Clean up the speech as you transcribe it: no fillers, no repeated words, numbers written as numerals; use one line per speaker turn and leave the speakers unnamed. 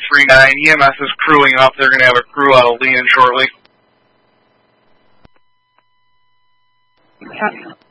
939. EMS is crewing up. They're going to have a crew out of Leon shortly.